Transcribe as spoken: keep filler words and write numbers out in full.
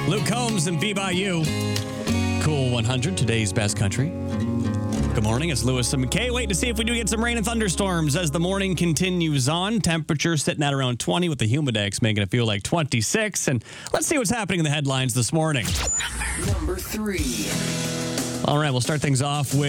Luke Combs and Be By You. Cool one hundred, today's best country. Good morning, it's Lewis and McKay. Waiting to see if we do get some rain and thunderstorms as the morning continues on. Temperature sitting at around twenty with the humidex making it feel like twenty-six. And let's see what's happening in the headlines this morning. Number three. All right, we'll start things off with